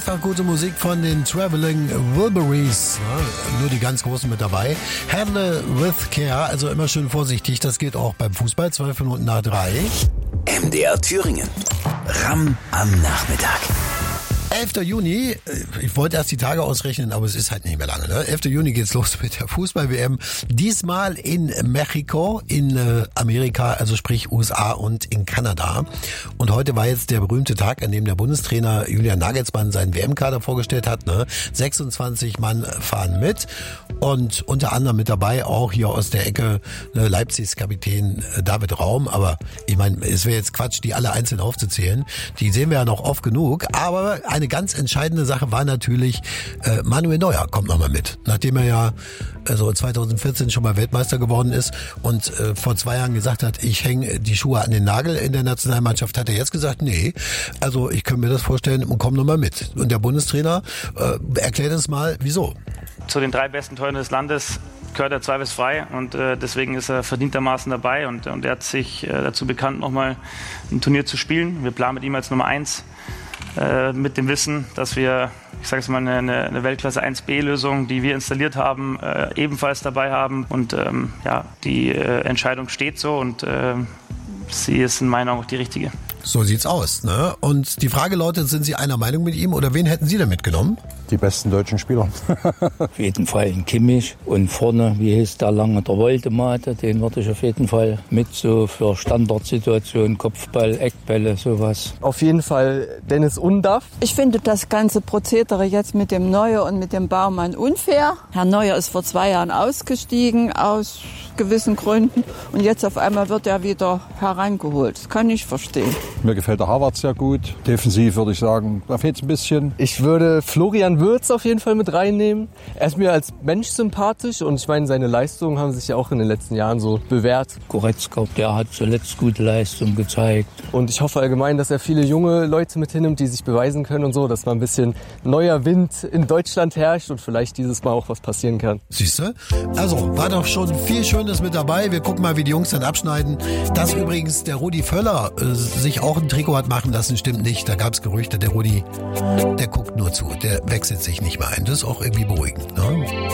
Einfach gute Musik von den Traveling Wilburys. Ja, nur die ganz Großen mit dabei. Handle with Care, also immer schön vorsichtig. Das gilt auch beim Fußball. 12 Minuten nach 3. MDR Thüringen. Ramm am Nachmittag. 11. Juni, ich wollte erst die Tage ausrechnen, aber es ist halt nicht mehr lange. Ne? 11. Juni geht's los mit der Fußball-WM. Diesmal in Mexiko, in Amerika, also sprich USA und in Kanada. Und heute war jetzt der berühmte Tag, an dem der Bundestrainer Julian Nagelsmann seinen WM-Kader vorgestellt hat. Ne? 26 Mann fahren mit und unter anderem mit dabei auch hier aus der Ecke Leipzigs Kapitän David Raum. Aber ich meine, es wäre jetzt Quatsch, die alle einzeln aufzuzählen. Die sehen wir ja noch oft genug. Aber eine ganz entscheidende Sache war natürlich, Manuel Neuer kommt nochmal mit. Nachdem er ja 2014 schon mal Weltmeister geworden ist und vor 2 Jahren gesagt hat, ich hänge die Schuhe an den Nagel in der Nationalmannschaft, hat er jetzt gesagt, nee, also ich könnte mir das vorstellen und komm nochmal mit. Und der Bundestrainer erklärt uns mal, wieso. Zu den 3 besten Torhütern des Landes gehört er zweifelsfrei und deswegen ist er verdientermaßen dabei und er hat sich dazu bekannt, nochmal ein Turnier zu spielen. Wir planen mit ihm als Nummer 1. Mit dem Wissen, dass wir, ich sage es mal, eine Weltklasse 1B-Lösung, die wir installiert haben, ebenfalls dabei haben. Und die Entscheidung steht so und sie ist in meinen Augen auch die richtige. So sieht's aus, ne? Und die Frage lautet, sind Sie einer Meinung mit ihm oder wen hätten Sie da mitgenommen? Die besten deutschen Spieler. Auf jeden Fall in Kimmich und vorne, wie hieß der lange, der Woldemate, den würde ich auf jeden Fall mit so für Standardsituationen, Kopfball, Eckbälle, sowas. Auf jeden Fall Dennis Undaff. Ich finde das ganze Prozedere jetzt mit dem Neuer und mit dem Baumann unfair. Herr Neuer ist vor 2 Jahren ausgestiegen aus gewissen Gründen und jetzt auf einmal wird er wieder herangeholt. Das kann ich verstehen. Mir gefällt der Harvard sehr gut. Defensiv würde ich sagen, da fehlt es ein bisschen. Ich würde Florian Wirtz auf jeden Fall mit reinnehmen. Er ist mir als Mensch sympathisch und ich meine, seine Leistungen haben sich ja auch in den letzten Jahren so bewährt. Goretzka, der hat zuletzt gute Leistung gezeigt. Und ich hoffe allgemein, dass er viele junge Leute mit hinnimmt, die sich beweisen können und so, dass mal ein bisschen neuer Wind in Deutschland herrscht und vielleicht dieses Mal auch was passieren kann. Siehst du? Also, war doch schon viel Schönes mit dabei. Wir gucken mal, wie die Jungs dann abschneiden. Dass übrigens der Rudi Völler sich auch ein Trikot hat machen lassen, stimmt nicht. Da gab es Gerüchte, der Rudi, der guckt nur zu. Der wechselt sich nicht mehr ein. Das ist auch irgendwie beruhigend. Ne?